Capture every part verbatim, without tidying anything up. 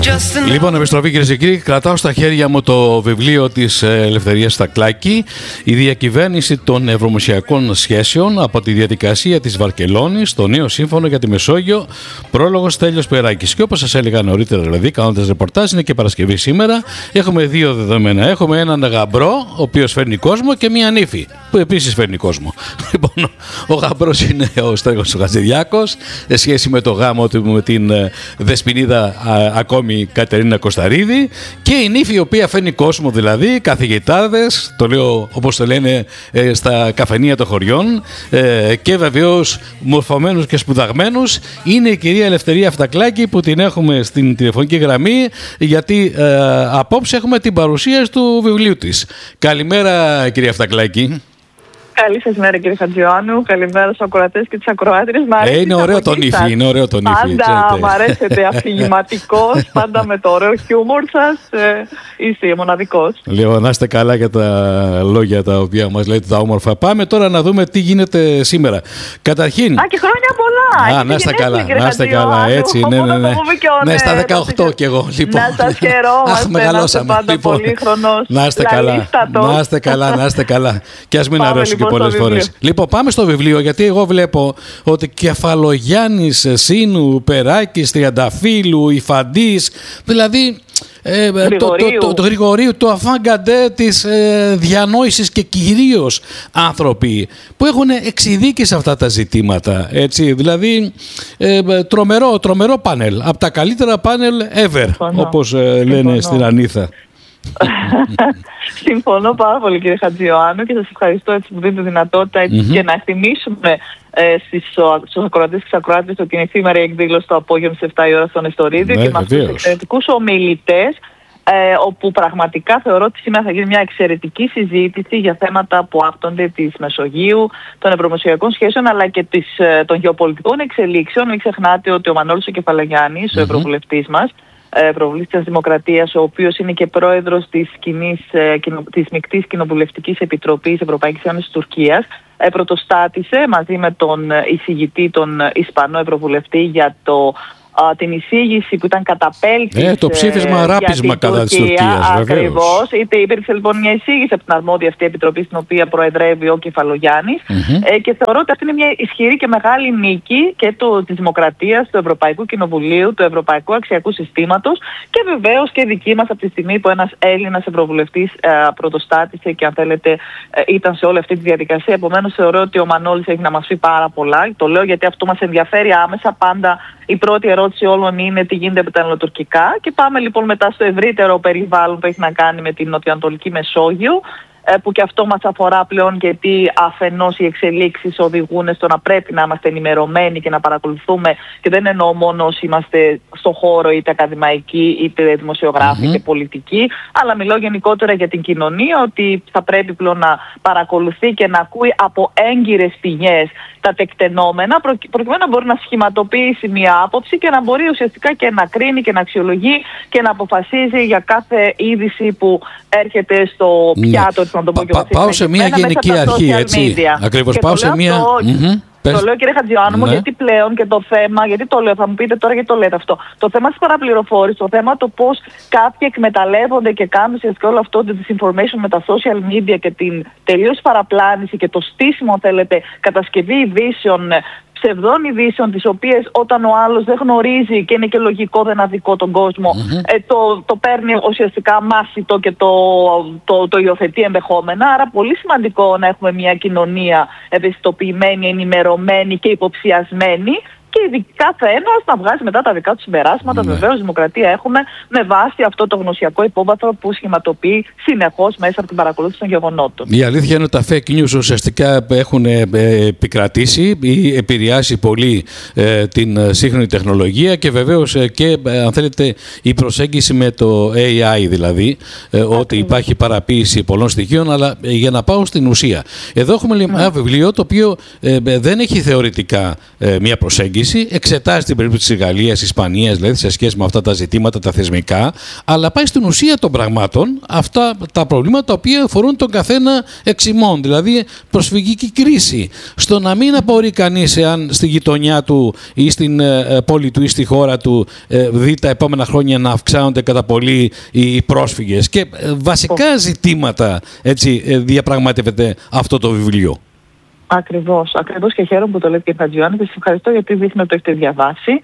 Λοιπόν, επιστροφή κυρίες και κύριοι, κρατάω στα χέρια μου το βιβλίο της Ελευθερίας Στακλάκη, η διακυβέρνηση των ευρωμεσογειακών σχέσεων από τη διαδικασία της Βαρκελόνης, το νέο σύμφωνο για τη Μεσόγειο, πρόλογος Στέλιος Περάκης. Και όπως σας έλεγα νωρίτερα, δηλαδή, κάνοντας ρεπορτάζ, είναι και Παρασκευή σήμερα. Έχουμε δύο δεδομένα. Έχουμε έναν γαμπρό, ο οποίος φέρνει κόσμο, και μία νύφη, που επίσης φέρνει κόσμο. Λοιπόν, ο γαμπρός είναι ο Στέγος Χατζηδιάκος, σε σχέση με το γάμο του με την δεσποινίδα ακόμη Κατερίνα Κωνσταρίδη, και η νύφη η οποία φέρνει κόσμο, δηλαδή καθηγητάδες, το λέω όπως το λένε στα καφενεία των χωριών, και βεβαίως μορφωμένους και σπουδαγμένους, είναι η κυρία Ελευθερία Στακλάκη, που την έχουμε στην τηλεφωνική γραμμή, γιατί ε, απόψε έχουμε την παρουσίαση του βιβλίου της. Καλημέρα κυρία Στακλάκη. Καλή σας μέρα κύριε Χατζιωάννου, καλημέρα στους ακροατές και τις ακροάτριες. Ε, είναι ωραίο το νύφι, είναι ωραίο το νύφι. Πάντα μ' αρέσετε αφηγηματικός, πάντα με το ωραίο χιούμορ σας, ε, είστε μοναδικός. Λέω να είστε καλά για τα λόγια τα οποία μας λέτε τα όμορφα. Πάμε τώρα να δούμε τι γίνεται σήμερα. Καταρχήν... Α, και χρόνια πολλά! Α, να είστε καλά, να είστε καλά, έτσι, ναι, ναι, ναι. Ναι, στα δεκαοκτώ κι εγώ, λοιπόν. Να σας χαιρόμαστε, να είστε πάντα πολύχρονος, να είστε καλά, να είστε καλά, να είστε καλά. Και ας μην αρέσουν και πολλές φορές. Λοιπόν, πάμε στο βιβλίο, γιατί εγώ βλέπω ότι Κεφαλογιάννης, Σίνου, Περάκης, Τριανταφύλου, Υφαντής, δηλαδή ε, το, το, το, το Γρηγορίου, το αφάγκαντε της ε, διανόησης, και κυρίως άνθρωποι που έχουν εξειδίκη σε αυτά τα ζητήματα, έτσι, δηλαδή ε, τρομερό, τρομερό πάνελ, από τα καλύτερα πάνελ ever, Συμφωνώ. όπως ε, λένε Συμφωνώ. στην Ανίθα. Συμφωνώ πάρα πολύ κύριε Χατζιωάννου, και σας ευχαριστώ έτσι που δίνετε δυνατότητα έτσι, mm-hmm. και να θυμίσουμε ε, στους ακροατές και στις ακροάτες ότι είναι εφήμερη εκδήλωση το απόγευμα στις επτά η ώρα στο Νεστορίδιο, ναι, και με αυτούς τους εξαιρετικούς ομιλητές, ε, όπου πραγματικά θεωρώ ότι σήμερα θα γίνει μια εξαιρετική συζήτηση για θέματα που άπτονται της Μεσογείου, των ευρωμεσογειακών σχέσεων, αλλά και της, των γεωπολιτικών εξελίξεων. Μην ξεχνάτε ότι ο Μανώλης ο Κεφαλογιάννης, mm-hmm. ο ευρωβουλευτής μας, Ευρωβουλευτής της Δημοκρατίας, ο οποίος είναι και πρόεδρος της, κοινής, της Μεικτής Κοινοβουλευτικής Επιτροπής Ευρωπαϊκής Ένωσης Τουρκίας, πρωτοστάτησε μαζί με τον εισηγητή, τον Ισπανό Ευρωβουλευτή, για το Uh, την εισήγηση που ήταν καταπέλτης. Ε, το ψήφισμα ε, ράπισμα κατά της Τουρκίας, ακριβώς. Είτε υπήρξε λοιπόν μια εισήγηση από την αρμόδια αυτή επιτροπή, στην οποία προεδρεύει ο Κεφαλογιάννης. Mm-hmm. Ε, και θεωρώ ότι αυτή είναι μια ισχυρή και μεγάλη νίκη και το, της Δημοκρατίας, του Ευρωπαϊκού Κοινοβουλίου, του Ευρωπαϊκού Αξιακού Συστήματος, και βεβαίως και δική μας από τη στιγμή που ένας Έλληνας Ευρωβουλευτής ε, πρωτοστάτησε και, αν θέλετε, ε, ήταν σε όλη αυτή τη διαδικασία. Επομένως, θεωρώ ότι ο Μανώλης έχει να μας πει πάρα πολλά. Το λέω γιατί αυτό μας ενδιαφέρει άμεσα. Πάντα η πρώτη ερώτηση όλων είναι τι γίνεται με τα ελληνοτουρκικά, και πάμε λοιπόν μετά στο ευρύτερο περιβάλλον που έχει να κάνει με την νοτιοανατολική Μεσόγειο, που και αυτό μας αφορά πλέον, γιατί αφενός οι εξελίξεις οδηγούν στο να πρέπει να είμαστε ενημερωμένοι και να παρακολουθούμε, και δεν εννοώ μόνο όσοι είμαστε στο χώρο, είτε ακαδημαϊκοί είτε δημοσιογράφοι mm-hmm. και πολιτικοί, αλλά μιλώ γενικότερα για την κοινωνία, ότι θα πρέπει πλέον να παρακολουθεί και να ακούει από έγκυρες πηγές τα τεκτενόμενα, προκειμένου να μπορεί να σχηματοποιήσει μια άποψη και να μπορεί ουσιαστικά και να κρίνει και να αξιολογεί και να αποφασίζει για κάθε είδηση που έρχεται στο πιάτο. Mm. Πα, πα, πάω σε μια γενική αρχή, έτσι. Ακριβώς, πάω σε μια... Το, mm-hmm. το λέω κύριε Χατζιωάννου μου, ναι. γιατί πλέον και το θέμα, γιατί το λέω, θα μου πείτε τώρα γιατί το λέτε αυτό. Το θέμα της παραπληροφόρησης, το θέμα το πώς κάποιοι εκμεταλλεύονται και κάνουν ουσιαστικά όλο αυτό το disinformation με τα social media και την τελείως παραπλάνηση και το στήσιμο, αν θέλετε, κατασκευή ειδήσεων, ψευδών ειδήσεων, τις οποίες όταν ο άλλος δεν γνωρίζει, και είναι και λογικό, δεν αδικό τον κόσμο, mm-hmm. ε, το, το παίρνει ουσιαστικά μάσιτο και το, το, το υιοθετεί ενδεχόμενα. Άρα πολύ σημαντικό να έχουμε μια κοινωνία ευαισθητοποιημένη, ενημερωμένη και υποψιασμένη, και κάθε ένας να βγάζει μετά τα δικά του συμπεράσματα. Ναι. Βεβαίως, δημοκρατία έχουμε με βάση αυτό το γνωσιακό υπόβαθρο που σχηματοποιεί συνεχώς μέσα από την παρακολούθηση των γεγονότων. Η αλήθεια είναι ότι τα fake news ουσιαστικά έχουν επικρατήσει ή επηρεάσει πολύ ε, την σύγχρονη τεχνολογία, και βεβαίως ε, και ε, αν θέλετε η προσέγγιση με το έι άι, δηλαδή ε, ότι υπάρχει παραποίηση πολλών στοιχείων. Αλλά ε, για να πάω στην ουσία, εδώ έχουμε mm. ένα βιβλίο το οποίο ε, δεν έχει θεωρητικά ε, μια προσέγγιση. προσεγγίσει, εξετάζει την περίπτωση της Γαλλίας, της Ισπανίας, δηλαδή σε σχέση με αυτά τα ζητήματα τα θεσμικά, αλλά πάει στην ουσία των πραγμάτων αυτά τα προβλήματα τα οποία αφορούν τον καθένα εξ ημών, δηλαδή προσφυγική κρίση. Στο να μην απορεί κανείς εάν στη γειτονιά του ή στην ε, πόλη του ή στη χώρα του ε, δει τα επόμενα χρόνια να αυξάνονται κατά πολύ οι πρόσφυγες. Και ε, βασικά ζητήματα έτσι, ε, διαπραγματεύεται αυτό το βιβλίο. Ακριβώς, ακριβώς, και χαίρομαι που το λέτε, κύριε Χατζιωάννη, και σας ευχαριστώ γιατί δείχνει ότι το έχετε διαβάσει.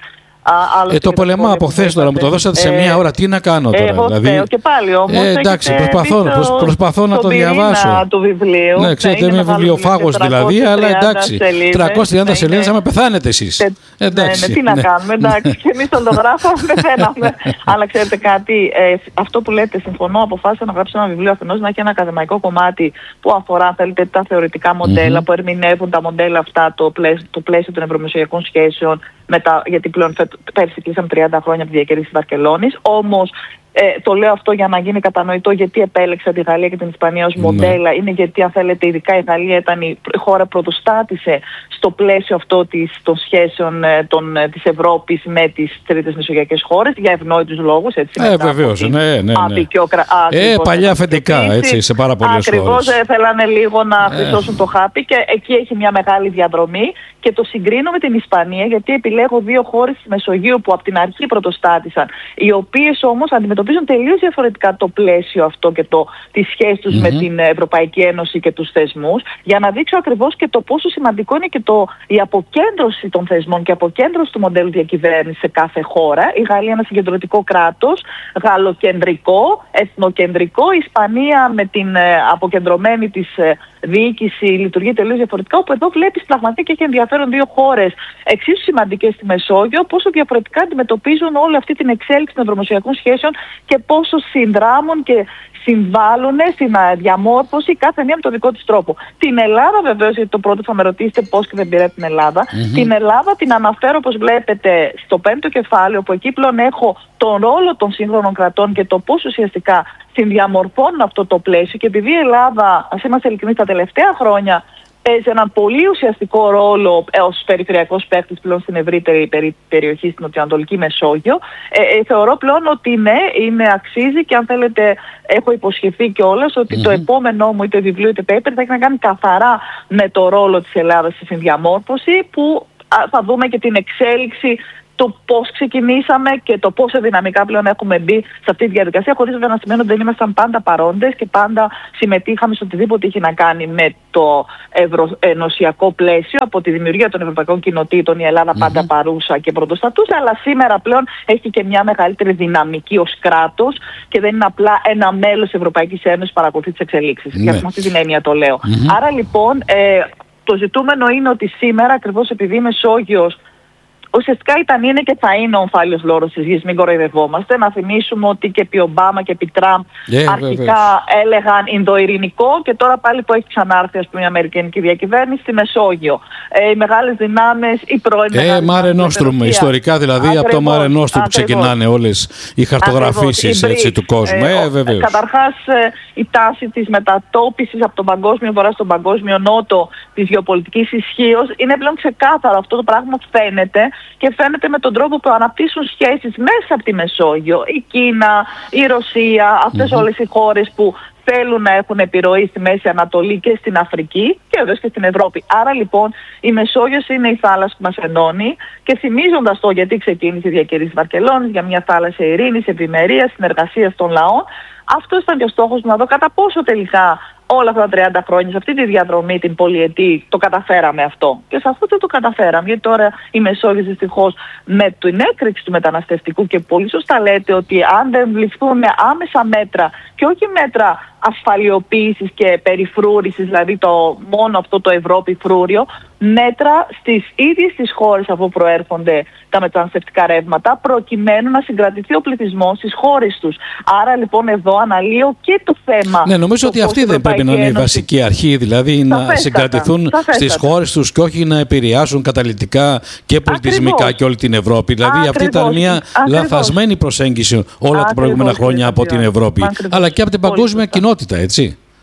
Ε, το πολεμάω από χθες τώρα, μου το δώσατε σε μία ώρα, τι να κάνω τώρα. Εγώ δηλαδή, θέω και πάλι όμως. Ε, εντάξει, προσπαθώ, το, προσπαθώ να το διαβάσω. Του βιβλίου. Ναι, ξέρετε, είμαι βιβλιοφάγος δηλαδή, αλλά εντάξει, τριακόσιες τριάντα σελίδες, θα με πεθάνετε εσείς. Εντάξει. Ναι, τι να κάνουμε, εντάξει, και εμείς τον το γράφαμε, πεθαίναμε. Αλλά ξέρετε κάτι, ε, αυτό που λέτε, συμφωνώ, αποφάσισα να γράψω ένα βιβλίο αφενός να έχει ένα ακαδημαϊκό κομμάτι που αφορά, θέλετε, τα θεωρητικά μοντέλα, mm-hmm. που ερμηνεύουν τα μοντέλα αυτά, το πλαίσιο, το πλαίσιο των ευρωμεσογειακών σχέσεων, μετά, γιατί πλέον πέρσι κλείσαμε τριάντα χρόνια από τη διακήρυξη της Βαρκελόνης. Όμως ε, το λέω αυτό για να γίνει κατανοητό γιατί επέλεξα τη Γαλλία και την Ισπανία ως μοντέλα. Mm. Είναι γιατί, αν θέλετε, ειδικά η Γαλλία ήταν η χώρα που πρωτοστάτησε στο πλαίσιο αυτό της, των σχέσεων των, της Ευρώπης με τις τρίτες μεσογειακές χώρες για ευνόητους λόγους. Έτσι, ε, βεβαίως, ναι, ναι, ναι. Απικιοκρα... Ε, παλιά αφεντικά, έτσι, σε πάρα πολλές χώρες. Ακριβώς, θέλανε λίγο να χρυσώσουν ε. το χάπι και εκεί έχει μια μεγάλη διαδρομή. Και το συγκρίνω με την Ισπανία, γιατί επιλέγω δύο χώρες της Μεσογείου που από την αρχή πρωτοστάτησαν, οι οποίες όμως αντιμετωπίζουν τελείως διαφορετικά το πλαίσιο αυτό και το, τη σχέση τους mm-hmm. με την Ευρωπαϊκή Ένωση και τους θεσμούς, για να δείξω ακριβώς και το πόσο σημαντικό είναι και το, η αποκέντρωση των θεσμών και η αποκέντρωση του μοντέλου διακυβέρνησης σε κάθε χώρα. Η Γαλλία είναι ένα συγκεντρωτικό κράτος, γαλλοκεντρικό, εθνοκεντρικό. Η Ισπανία με την ε, αποκεντρωμένη της ε, διοίκηση λειτουργεί τελείως διαφορετικά, όπου εδώ βλέπεις πραγματικά και έχει ενδιαφέρον δύο χώρες εξίσου σημαντικές στη Μεσόγειο, πόσο διαφορετικά αντιμετωπίζουν όλη αυτή την εξέλιξη των ευρωμεσογειακών σχέσεων και πόσο συνδράμουν και συμβάλλουν στην διαμόρφωση κάθε μία με τον δικό της τρόπο. Την Ελλάδα, βεβαίως, γιατί το πρώτο θα με ρωτήσετε πώς και δεν πειράζει την Ελλάδα. Mm-hmm. Την Ελλάδα την αναφέρω, όπως βλέπετε, στο πέμπτο κεφάλαιο, που εκεί πλέον έχω τον ρόλο των σύγχρονων κρατών και το πώς ουσιαστικά συνδιαμορφώνουν αυτό το πλαίσιο. Και επειδή η Ελλάδα, ας είμαστε ειλικρινείς, τα τελευταία χρόνια παίζει έναν πολύ ουσιαστικό ρόλο ως περιφερειακός παίκτης πλέον στην ευρύτερη περι, περιοχή, στην Νοτιοανατολική Μεσόγειο. Ε, ε, θεωρώ πλέον ότι ναι, είναι αξίζει και αν θέλετε έχω υποσχεθεί κιόλας ότι mm-hmm. το επόμενό μου είτε βιβλίο είτε paper θα έχει να κάνει καθαρά με το ρόλο της Ελλάδας στη συνδιαμόρφωση, που α, θα δούμε και την εξέλιξη το πώς ξεκινήσαμε και το πόσο δυναμικά πλέον έχουμε μπει σε αυτή τη διαδικασία, χωρίς βέβαια να σημαίνει ότι δεν ήμασταν πάντα παρόντες και πάντα συμμετείχαμε σε οτιδήποτε είχε να κάνει με το ευρωενωσιακό πλαίσιο. Από τη δημιουργία των Ευρωπαϊκών Κοινοτήτων η Ελλάδα πάντα mm-hmm. παρούσα και πρωτοστατούσα, αλλά σήμερα πλέον έχει και μια μεγαλύτερη δυναμική ως κράτος και δεν είναι απλά ένα μέλος της Ευρωπαϊκής Ένωσης που παρακολουθεί τις εξελίξεις. Mm-hmm. Για αυτή την έννοια το λέω. Mm-hmm. Άρα λοιπόν ε, το ζητούμενο είναι ότι σήμερα, ακριβώς επειδή η Μεσόγειος ουσιαστικά ήταν, είναι και θα είναι ο ομφάλιος λόρος της γης, μην κοροϊδευόμαστε. Να θυμίσουμε ότι και επί Ομπάμα και επί Τραμπ yeah, αρχικά βέβαια. έλεγαν Ινδοειρηνικό και τώρα πάλι που έχει ξανάρθει, ας πούμε, η Αμερικανική διακυβέρνηση στη Μεσόγειο. Ε, οι μεγάλες δυνάμεις, οι πρώην ε, Μάρε Νόστρουμ, ιστορικά δηλαδή, ακριβώς, από το Μάρε Νόστρουμ ξεκινάνε όλες οι χαρτογραφήσεις έτσι, του κόσμου. Ε, ε, καταρχάς, ε, η τάση της μετατόπισης από τον παγκόσμιο βορρά στον παγκόσμιο νότο της γεωπολιτικής ισχύως είναι πλέον ξεκάθαρο. Αυτό το πράγμα φαίνεται. Και φαίνεται με τον τρόπο που αναπτύσσουν σχέσεις μέσα από τη Μεσόγειο. Η Κίνα, η Ρωσία, αυτές mm-hmm. όλες οι χώρες που θέλουν να έχουν επιρροή στη Μέση Ανατολή και στην Αφρική και βέβαια και στην Ευρώπη. Άρα λοιπόν η Μεσόγειος είναι η θάλασσα που μας ενώνει και θυμίζοντας το γιατί ξεκίνησε η διακήρυξη Βαρκελόνης για μια θάλασσα ειρήνης, ευημερίας, συνεργασίας των λαών, αυτό ήταν και ο στόχος μου, να δω κατά πόσο τελικά όλα αυτά τα τριάντα χρόνια, σε αυτή τη διαδρομή την πολυετή, το καταφέραμε αυτό. Και σε αυτό δεν το καταφέραμε. Γιατί τώρα η Μεσόγειος δυστυχώς με την έκρηξη του μεταναστευτικού, και πολύ σωστά λέτε ότι αν δεν ληφθούν άμεσα μέτρα και όχι μέτρα ασφαλιοποίησης και περιφρούρησης, δηλαδή το μόνο αυτό το Ευρώπη φρούριο, μέτρα στις ίδιες τις χώρες αφού προέρχονται τα μεταναστευτικά ρεύματα, προκειμένου να συγκρατηθεί ο πληθυσμός στις χώρες τους. Άρα λοιπόν εδώ αναλύω και το θέμα. Ναι, νομίζω ότι αυτή δεν πρέπει να είναι η βασική αρχή, δηλαδή να φέστατα, συγκρατηθούν στις χώρες τους και όχι να επηρεάσουν καταλυτικά και πολιτισμικά ακριβώς. Και όλη την Ευρώπη. Δηλαδή ακριβώς. Αυτή ήταν μια ακριβώς. Λανθασμένη προσέγγιση όλα ακριβώς. Τα προηγούμενα χρόνια από την Ευρώπη, ακριβώς. Αλλά και από την παγκόσμια κοινότητα, έτσι.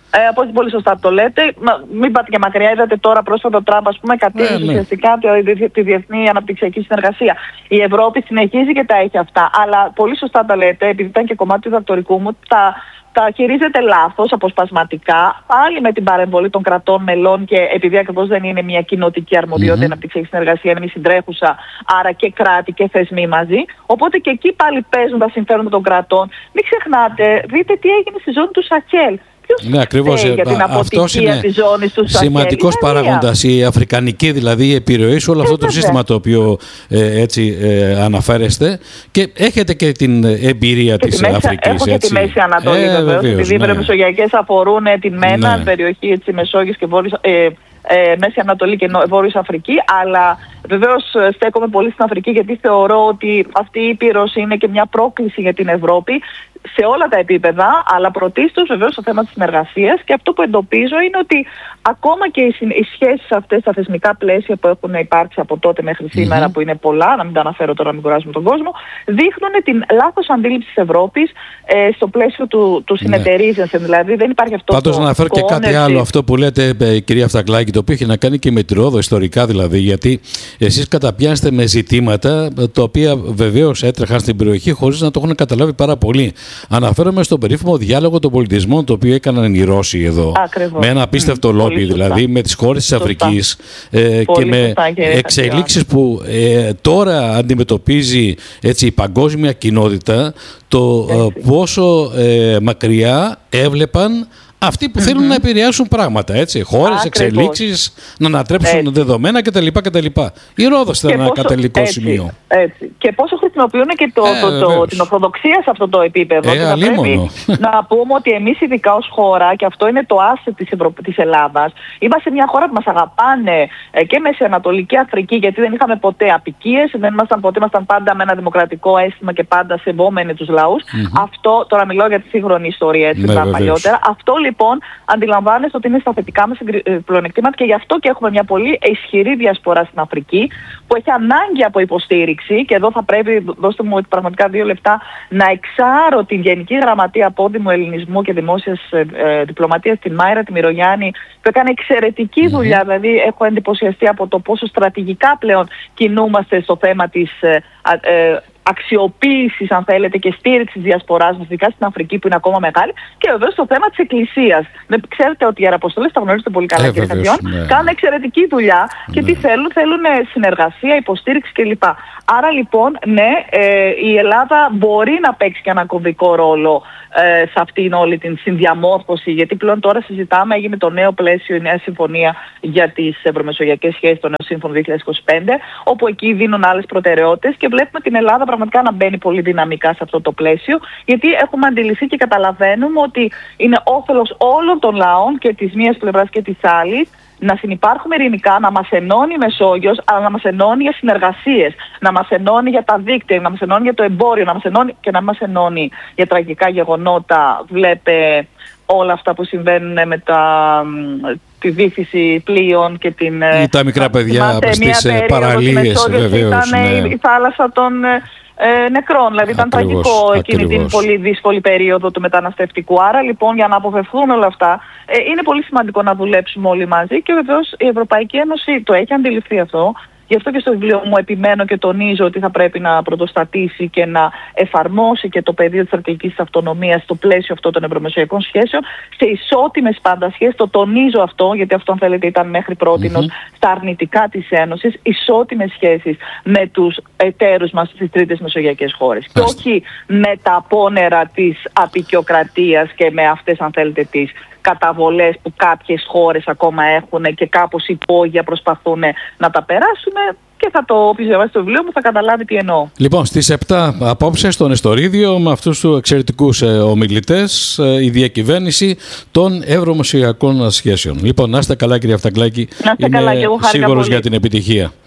Ε, από πολύ σωστά το λέτε. Μα, μην πάτε και μακριά. Είδατε τώρα πρόσφατα ο Τραμπ, ας πούμε, κατήργησε ναι, ναι. ουσιαστικά τη, τη διεθνή αναπτυξιακή συνεργασία. Η Ευρώπη συνεχίζει και τα έχει αυτά. Αλλά πολύ σωστά τα λέτε, επειδή ήταν και κομμάτι του διδακτορικού μου, τα, τα χειρίζεται λάθος, αποσπασματικά, πάλι με την παρεμβολή των κρατών μελών και επειδή ακριβώς δεν είναι μια κοινοτική αρμοδιότητα mm-hmm. αναπτυξιακή συνεργασία, είναι μη συντρέχουσα, άρα και κράτη και θεσμοί μαζί. Οπότε και εκεί πάλι παίζουν τα συμφέροντα των κρατών. Μην ξεχνάτε, δείτε τι έγινε στη ζώνη του Σαχέλ. Ναι, ακριβώς. Αυτός είναι σημαντικός παράγοντας, η αφρικανική δηλαδή επιρροή σε όλο αυτό το σύστημα το οποίο ε, έτσι ε, αναφέρεστε, και έχετε και την εμπειρία και της Μέση, Αφρικής. Έχω έτσι. Και τη Μέση Ανατολή ε, βεβαίως, επειδή οι ναι. μεσογειακές αφορούν την ΜΕΝΑ, ναι. περιοχή έτσι, Μεσόγειος και Βόρειος, ε, ε, Μέση Ανατολή και Βόρειος Αφρική, αλλά βεβαίως στέκομαι πολύ στην Αφρική γιατί θεωρώ ότι αυτή η Ήπειρος είναι και μια πρόκληση για την Ευρώπη σε όλα τα επίπεδα, αλλά πρωτίστως βεβαίως στο θέμα της συνεργασίας, και αυτό που εντοπίζω είναι ότι ακόμα και οι, οι σχέσεις αυτές, τα θεσμικά πλαίσια που έχουν υπάρξει από τότε μέχρι σήμερα, mm-hmm. που είναι πολλά, να μην τα αναφέρω τώρα, να μην κουράζουμε τον κόσμο, δείχνουν την λάθος αντίληψη της Ευρώπης ε, στο πλαίσιο του, του συνεταιρίζεσαι. Ναι. Δηλαδή δεν υπάρχει αυτό. Πάντως το να αναφέρω και κάτι άλλο, αυτό που λέτε, ε, κυρία Αυταγκλάκη, το οποίο έχει να κάνει και με τη Ρόδο ιστορικά δηλαδή, γιατί εσείς καταπιάνεστε με ζητήματα τα οποία βεβαίως έτρεχαν στην περιοχή χωρίς να το έχουν καταλάβει πάρα πολύ. Αναφέρομαι στον περίφημο διάλογο των πολιτισμών, το οποίο έκαναν οι Ρώσοι εδώ. Ακριβώς. Με ένα απίστευτο mm, λόμπι, δηλαδή με τις χώρες της Αφρικής ε, και με σωστά, εξελίξεις που ε, τώρα αντιμετωπίζει έτσι, η παγκόσμια κοινότητα, το ε, πόσο ε, μακριά έβλεπαν αυτοί που mm-hmm. θέλουν να επηρεάσουν πράγματα, έτσι. Χώρες, εξελίξεις, να ανατρέψουν έτσι. δεδομένα κτλ. κτλ. Η Ρόδος ήταν ένα κατελικό έτσι, σημείο. Έτσι. Και πόσο χρησιμοποιούν και το, ε, το, το, την ορθοδοξία σε αυτό το επίπεδο. Ε, και θα πρέπει να πούμε ότι εμείς ειδικά ως χώρα, και αυτό είναι το asset της, Ευρω... της Ελλάδας, είμαστε μια χώρα που μας αγαπάνε και μέσα σε Ανατολική Αφρική, γιατί δεν είχαμε ποτέ απικίες, δεν ήμασταν ποτέ, ήμασταν πάντα με ένα δημοκρατικό αίσθημα και πάντα σεβόμενοι τους λαούς. Mm-hmm. Αυτό, τώρα μιλάω για τη σύγχρονη ιστορία, έτσι, ναι, τα παλιότερα. Αυτό λοιπόν αντιλαμβάνεστε ότι είναι στα θετικά μας πλεονεκτήματα και γι' αυτό και έχουμε μια πολύ ισχυρή διασπορά στην Αφρική που έχει ανάγκη από υποστήριξη, και εδώ θα πρέπει, δώστε μου πραγματικά δύο λεπτά, να εξάρω την Γενική Γραμματεία Πόδιμου Ελληνισμού και Δημόσιας ε, Διπλωματίας, την Μάιρα τη Μυρογιάννη, που έκανε εξαιρετική δουλειά, mm-hmm. δηλαδή έχω εντυπωσιαστεί από το πόσο στρατηγικά πλέον κινούμαστε στο θέμα της ε, ε, αξιοποίησης, αν θέλετε, και στήριξης διασποράς, ειδικά στην Αφρική που είναι ακόμα μεγάλη, και βεβαίως στο θέμα της Εκκλησίας. Δεν ξέρετε ότι οι Ιεραποστολές, τα γνωρίζετε πολύ καλά, ε, κύριε Χατζιών, ναι. κάνουν εξαιρετική δουλειά και ναι. τι θέλουν, θέλουν συνεργασία, υποστήριξη κλπ. Άρα λοιπόν, ναι, ε, η Ελλάδα μπορεί να παίξει και ένα κομβικό ρόλο ε, σε αυτήν όλη την συνδιαμόρφωση, γιατί πλέον τώρα συζητάμε, έγινε το νέο πλαίσιο, η νέα συμφωνία για τις ευρωμεσογειακές σχέσεις, το νέο σύμφωνο δύο χιλιάδες είκοσι πέντε, όπου εκεί δίνουν άλλες προτεραιότητες και βλέπουμε την Ελλάδα πραγματικά να μπαίνει πολύ δυναμικά σε αυτό το πλαίσιο, γιατί έχουμε αντιληφθεί και καταλαβαίνουμε ότι είναι όφελος όλων των λαών και της μίας πλευράς και της άλλης να συνυπάρχουμε ειρηνικά, να μας ενώνει η Μεσόγειος, αλλά να μας ενώνει για συνεργασίες, να μας ενώνει για τα δίκτυα, να μας ενώνει για το εμπόριο, να μας ενώνει και να μας ενώνει για τραγικά γεγονότα. Βλέπε όλα αυτά που συμβαίνουν με τα, τη δίφυση πλοίων και την... Ή τα μικρά παιδιά στις παραλίες, βεβαίως. Ήταν ναι. η θάλασσα των ε, νεκρών, δηλαδή ήταν ακριβώς, τραγικό εκείνη ακριβώς. την πολύ δύσκολη περίοδο του μεταναστευτικού. Άρα λοιπόν, για να αποφευθούν όλα αυτά, ε, είναι πολύ σημαντικό να δουλέψουμε όλοι μαζί, και βεβαίως η Ευρωπαϊκή Ένωση το έχει αντιληφθεί αυτό. Γι' αυτό και στο βιβλίο μου επιμένω και τονίζω ότι θα πρέπει να πρωτοστατήσει και να εφαρμόσει και το πεδίο της στρατηγικής αυτονομίας στο πλαίσιο αυτών των ευρωμεσογειακών σχέσεων σε ισότιμες πάντα σχέσεις. Το τονίζω αυτό, γιατί αυτό, αν θέλετε, ήταν μέχρι πρότινος mm-hmm. στα αρνητικά της Ένωσης. Ισότιμες σχέσεις με τους εταίρους μας στις τρίτες μεσογειακές χώρες. Mm-hmm. Και όχι με τα απόνερα της απικιοκρατίας και με αυτές, αν θέλετε, τις καταβολές που κάποιες χώρες ακόμα έχουν και κάπως υπόγεια προσπαθούν να τα περάσουν, και θα το, όποιος διαβάσει το βιβλίο μου θα καταλάβει τι εννοώ. Λοιπόν, στις επτά απόψε στο Νεστορίδιο, με αυτούς τους εξαιρετικούς ε, ομιλητές, ε, η διακυβέρνηση των ευρωμεσογειακών σχέσεων. Λοιπόν, να είστε καλά, κύριε Αυταγκλάκη. Να είστε καλά, και εγώ χάρηκα σίγουρος πολύ. για την επιτυχία.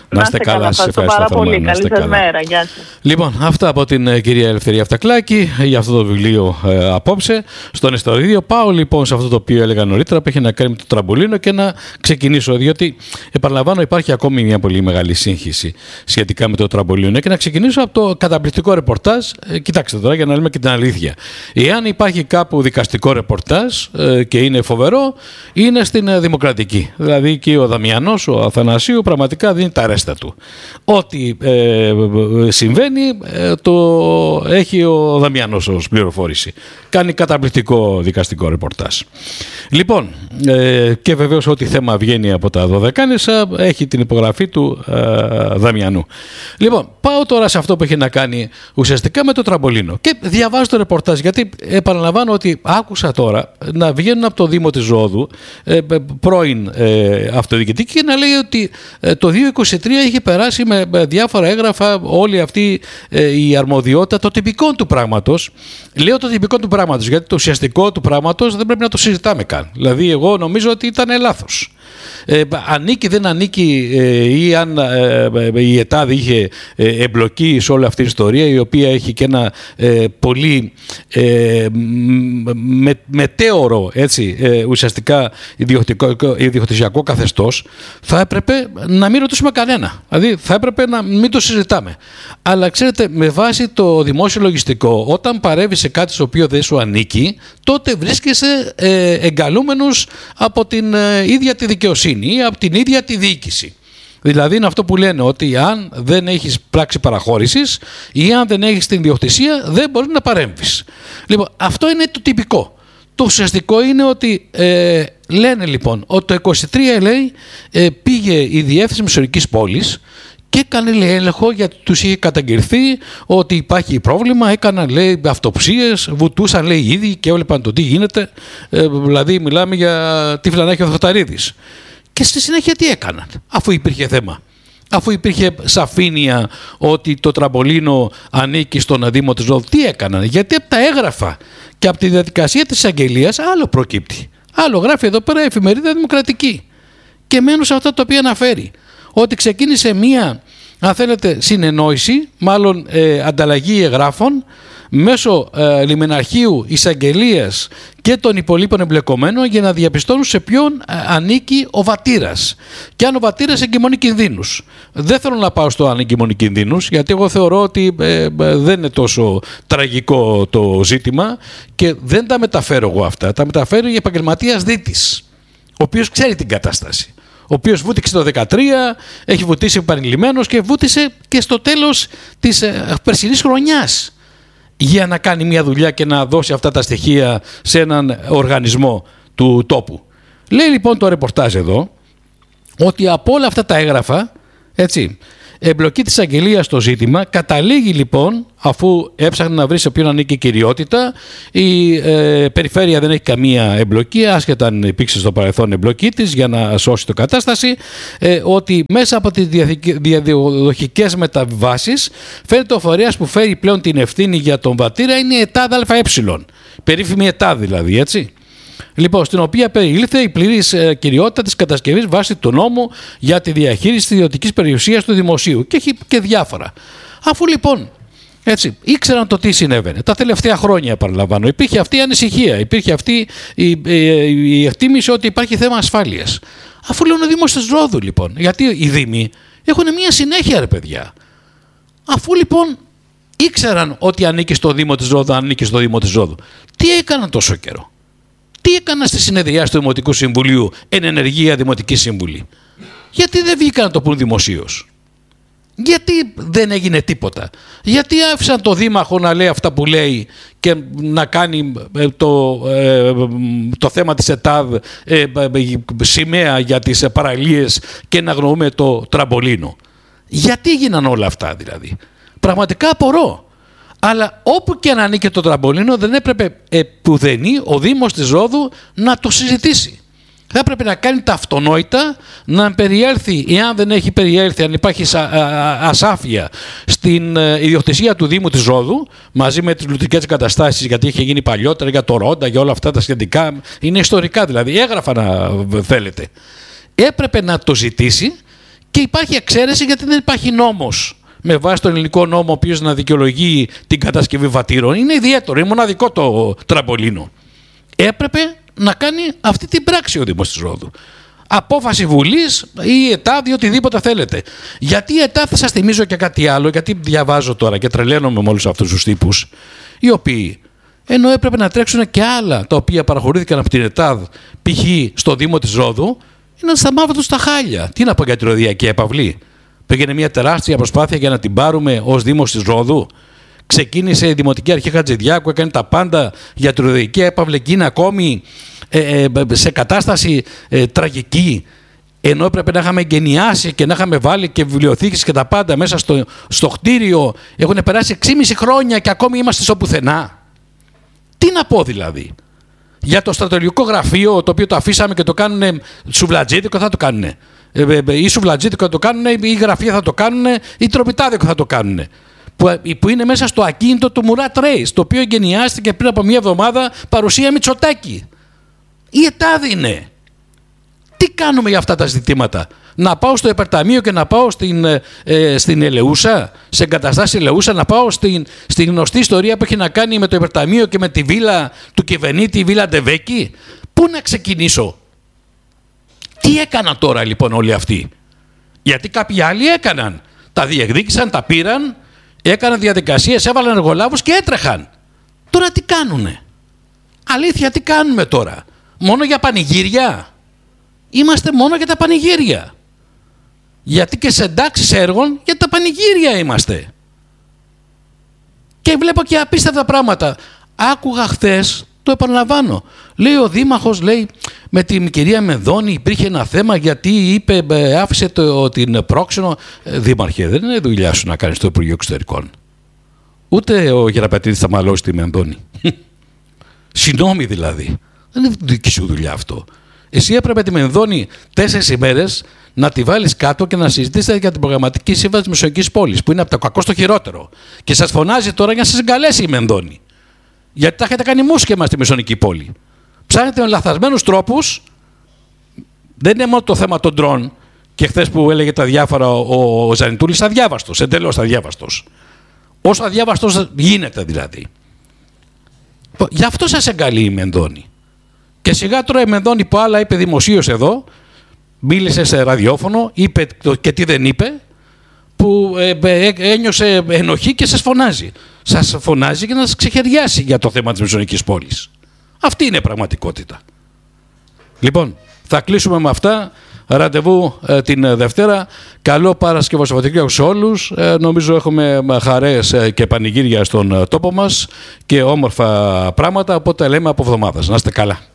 Να είστε καλά, καλά. Σας ευχαριστώ πάρα πολύ. Καλή σας μέρα. Γεια σας. Λοιπόν, αυτά από την ε, κυρία Ελευθερία Αυτακλάκη για αυτό το βιβλίο ε, απόψε στον Ιστορίδιο. Πάω λοιπόν σε αυτό το οποίο έλεγα νωρίτερα που έχει να κάνει με το τραμπολίνο και να ξεκινήσω, διότι επαναλαμβάνω υπάρχει ακόμη μια πολύ μεγάλη σύγχυση σχετικά με το τραμπολίνο και να ξεκινήσω από το καταπληκτικό ρεπορτάζ. Ε, κοιτάξτε τώρα για να λέμε και την αλήθεια. Εάν υπάρχει κάπου δικαστικό ρεπορτάζ ε, και είναι φοβερό, είναι στην ε, Δημοκρατική. Δηλαδή και ο Δαμιανός, ο Αθανασίου πραγματικά δίνει τα ρέστα του. Ό,τι ε, συμβαίνει ε, το έχει ο Δαμιανός ως πληροφόρηση. Κάνει καταπληκτικό δικαστικό ρεπορτάζ. Λοιπόν, ε, και βεβαίως ό,τι θέμα βγαίνει από τα Δωδεκάνησα έχει την υπογραφή του ε, Δαμιανού. Λοιπόν, πάω τώρα σε αυτό που έχει να κάνει ουσιαστικά με το τραμπολίνο και διαβάζω το ρεπορτάζ, γιατί επαναλαμβάνω ότι άκουσα τώρα να βγαίνουν από το Δήμο της Ρόδου ε, πρώην ε, αυτοδιοικητική και να λέει ότι ε, το δύο χιλιάδες είκοσι τρία είχε περάσει με, με διάφορα έγγραφα όλη αυτή ε, η αρμοδιότητα των τυπικών του πράγματος. Λέω το τυπικό του πράγματος γιατί το ουσιαστικό του πράγματος δεν πρέπει να το συζητάμε καν. Δηλαδή εγώ νομίζω ότι ήταν λάθος. Ε, ανήκει δεν ανήκει ε, ή αν ε, ε, η ΕΤΑΔ είχε ε, εμπλοκή σε όλη αυτή την ιστορία, η οποία έχει και ένα ε, πολύ ε, με, μετέωρο έτσι, ε, ουσιαστικά ιδιοκτησιακό καθεστώς, θα έπρεπε να μην ρωτήσουμε κανένα. Δηλαδή θα έπρεπε να μην το συζητάμε. Αλλά ξέρετε, με βάση το δημόσιο λογιστικό, όταν παρεύει σε κάτι στο οποίο δεν σου ανήκει, τότε βρίσκεσαι ε, εγκαλούμενος από την ε, ίδια τη δικαιοσύνη ή από την ίδια τη διοίκηση. Δηλαδή είναι αυτό που λένε, ότι αν δεν έχεις πράξη παραχώρησης ή αν δεν έχεις την ιδιοκτησία δεν μπορείς να παρέμβεις. Λοιπόν, αυτό είναι το τυπικό. Το ουσιαστικό είναι ότι ε, λένε λοιπόν ότι το είκοσι τρία λέει, ε, πήγε η Διεύθυνση Μεσορικής Πόλης και έκανε λέει, έλεγχο, γιατί τους είχε καταγγελθεί ότι υπάρχει πρόβλημα, έκαναν λέει αυτοψίες, βουτούσαν λέει ήδη και έβλεπαν το τι γίνεται, ε, δηλαδή μιλάμε για τι φλανάκι ο Θωταρίδης. Και στη συνέχεια τι έκαναν, αφού υπήρχε θέμα, αφού υπήρχε σαφήνεια ότι το τραμπολίνο ανήκει στον Δήμο της Ρόδου, τι έκαναν, γιατί από τα έγγραφα και από τη διαδικασία της αγγελίας άλλο προκύπτει. Άλλο γράφει εδώ πέρα η εφημερίδα Δημοκρατική και μένω σε αυτά τα οποία αναφέρει. Ότι ξεκίνησε μία, αν θέλετε, συνεννόηση, μάλλον ε, ανταλλαγή εγγράφων μέσω ε, λιμεναρχείου, εισαγγελίας και των υπολείπων εμπλεκομένων για να διαπιστώνουν σε ποιον ε, ανήκει ο βατήρας και αν ο βατήρας εγκυμονεί κινδύνους. Δεν θέλω να πάω στο αν εγκυμονεί κινδύνους, γιατί εγώ θεωρώ ότι ε, ε, δεν είναι τόσο τραγικό το ζήτημα και δεν τα μεταφέρω εγώ αυτά. Τα μεταφέρει η επαγγελματίας δίτης, ο οποίος ξέρει την κατάσταση. Ο οποίος βούτυξε το δεκατρία, έχει βουτήσει επανειλημμένος και βούτυσε και στο τέλος της ε, περσινής χρονιάς για να κάνει μια δουλειά και να δώσει αυτά τα στοιχεία σε έναν οργανισμό του τόπου. Λέει λοιπόν το ρεπορτάζ εδώ ότι από όλα αυτά τα έγγραφα, έτσι, εμπλοκή της αγγελίας στο ζήτημα, καταλήγει λοιπόν, αφού έψαχνε να βρει σε ποιον ανήκει η κυριότητα, η ε, περιφέρεια δεν έχει καμία εμπλοκή, άσχετα αν υπήρξε στο παρελθόν εμπλοκή της για να σώσει το κατάσταση, ε, ότι μέσα από τις διαδοχικές μεταβάσεις φαίνεται ο φορέας που φέρει πλέον την ευθύνη για τον βατήρα είναι η ΕΤΑΔ ΑΕ, περίφημη ΕΤΑΔ δηλαδή, έτσι. Λοιπόν, στην οποία περιήλθε η πλήρης ε, κυριότητα της κατασκευής βάσει του νόμου για τη διαχείριση της ιδιωτικής περιουσίας του δημοσίου και έχει και διάφορα. Αφού λοιπόν έτσι, ήξεραν το τι συνέβαινε τα τελευταία χρόνια, παραλαμβάνω, υπήρχε αυτή η ανησυχία, υπήρχε αυτή η, η, η, η εκτίμηση ότι υπάρχει θέμα ασφάλειας. Αφού λένε ο Δήμος της Ρόδου λοιπόν, γιατί οι Δήμοι έχουν μια συνέχεια ρε παιδιά. Αφού λοιπόν ήξεραν ότι ανήκει στο Δήμο της Ρόδου, ανήκει στο Δήμο της Ρόδου, τι έκαναν τόσο καιρό? Τι έκαναν στη συνεδριάση του Δημοτικού Συμβουλίου εν ενεργεία Δημοτική Σύμβουλη? Γιατί δεν βγήκαν να το πούν δημοσίως? Γιατί δεν έγινε τίποτα? Γιατί άφησαν το Δήμαρχο να λέει αυτά που λέει και να κάνει το, ε, το θέμα της ΕΤΑΔ ε, σημαία για τις παραλίες και να γνωρούμε το τραμπολίνο? Γιατί έγιναν όλα αυτά δηλαδή? Πραγματικά απορώ. Αλλά όπου και αν ανήκει το τραμπολίνο δεν έπρεπε επουδενή ο Δήμος της Ρόδου να το συζητήσει. Θα έπρεπε να κάνει τα αυτονόητα, να περιέλθει, εάν δεν έχει περιέλθει, αν υπάρχει ασάφεια στην ιδιοκτησία του Δήμου της Ρόδου, μαζί με τις λουτρικές καταστάσεις, γιατί είχε γίνει παλιότερα για το Ρόντα, για όλα αυτά τα σχετικά, είναι ιστορικά δηλαδή, έγραφα να θέλετε. Έπρεπε να το ζητήσει Και υπάρχει εξαίρεση γιατί δεν υπάρχει νόμος με βάση τον ελληνικό νόμο, ο οποίος να δικαιολογεί την κατασκευή βατήρων. Είναι ιδιαίτερο, είναι μοναδικό το τραμπολίνο. Έπρεπε να κάνει αυτή την πράξη ο Δήμος της Ρόδου. Απόφαση Βουλής ή ΕΤΑΔ ή οτιδήποτε θέλετε. Γιατί η ΕΤΑΔ, θα σας θυμίζω και κάτι άλλο, γιατί διαβάζω τώρα και τρελαίνομαι με όλους αυτούς τους τύπους, οι οποίοι, ενώ έπρεπε να τρέξουν και άλλα τα οποία παραχωρήθηκαν από την ΕΤΑΔ, π.χ. στο Δήμο της Ρόδου, είναι στα μαύρα τους τα χάλια. Τι να πω για τη Ροδιακή Έπαυλη. Πήγαινε μια τεράστια προσπάθεια για να την πάρουμε ως Δήμος της Ρόδου. Ξεκίνησε η Δημοτική Αρχή Χατζηδιάκου, έκανε τα πάντα για τη Ροδιακή Έπαυλη και είναι ακόμη ε, ε, σε κατάσταση ε, τραγική. Ενώ έπρεπε να είχαμε εγκαινιάσει και να είχαμε βάλει και βιβλιοθήκες και τα πάντα μέσα στο, στο κτίριο. Έχουν περάσει έξι και μισό χρόνια και ακόμη είμαστε στο πουθενά. Τι να πω δηλαδή. Για το στρατολογικό γραφείο, το οποίο το αφήσαμε και το κάνουν σουβλατζίδικο, θα το κάνουν. Ή σουβλατζίδικο θα το κάνουν, ή γραφεία θα το κάνουν, ή τροπιτάδικο θα το κάνουν. Που, που είναι μέσα στο ακίνητο του Μουράτ Ρέις, το οποίο εγκαινιάστηκε πριν από μία εβδομάδα, παρουσία Μητσοτάκη. Η ΕΤΑΔ είναι. Τι κάνουμε για αυτά τα ζητήματα? Να πάω στο υπερταμείο και να πάω στην, ε, στην Ελεούσα, σε εγκαταστάσεις Ελεούσα, να πάω στην, στην γνωστή ιστορία που έχει να κάνει με το υπερταμείο και με τη βίλα του κυβερνήτη, η βίλα Ντεβέκη. Πού να ξεκινήσω? Τι έκαναν τώρα λοιπόν όλοι αυτοί? Γιατί κάποιοι άλλοι έκαναν. Τα διεκδίκησαν, τα πήραν, έκαναν διαδικασίες, έβαλαν εργολάβους και έτρεχαν. Τώρα τι κάνουνε? Αλήθεια, τι κάνουμε τώρα? Μόνο για πανηγύρια? Είμαστε μόνο για τα πανηγύρια. Γιατί και σε εντάξεις έργων για τα πανηγύρια είμαστε. Και βλέπω και απίστευτα πράγματα. Άκουγα χθες, το επαναλαμβάνω, λέει ο Δήμαρχος, λέει, με την κυρία Μενδώνη υπήρχε ένα θέμα γιατί είπε, άφησε το, την πρόξενο. Δήμαρχε, δεν είναι δουλειά σου να κάνεις το Υπουργείο Εξωτερικών. Ούτε ο Γεραπετίδης θα μαλώσει τη Μενδώνη. Συγγνώμη δηλαδή. Δεν είναι δική σου δουλειά αυτό. Εσύ έπρεπε τη Μενδώνη τέσσερις ημέρες να τη βάλεις κάτω και να συζητήσετε για την προγραμματική σύμβαση της Μεσογειακής Πόλης, που είναι από το κακό στο χειρότερο. Και σας φωνάζει τώρα για να σας εγκαλέσει η Μενδώνη. Γιατί τα έχετε κάνει μουσκεμα στη Μεσογειακή Πόλη. Ψάχνετε με λαθασμένους τρόπους. Δεν είναι μόνο το θέμα των ντρόν. Και χθες που έλεγε τα διάφορα ο, ο Ζανιτούλης, αδιάβαστος, εντελώς αδιάβαστος. Όσο αδιάβαστος γίνεται δηλαδή. Γι' αυτό σας εγκαλεί η Μενδώνη. Και σιγά τώρα η Μενδώνη που άλλα είπε δημοσίως εδώ, μίλησε σε ραδιόφωνο, είπε και τι δεν είπε, που ε, ένιωσε ενοχή και σας φωνάζει. Σας φωνάζει για να σας ξεχαιριάσει για το θέμα της Μεσογειακής Πόλης. Αυτή είναι η πραγματικότητα. Λοιπόν, θα κλείσουμε με αυτά. Ραντεβού ε, την Δευτέρα. Καλό Παρασκευό Σαββατοκύριακο σε όλους. Ε, νομίζω έχουμε χαρές ε, και πανηγύρια στον ε, τόπο μας και όμορφα πράγματα, οπότε λέμε από εβδομάδας. Να είστε καλά.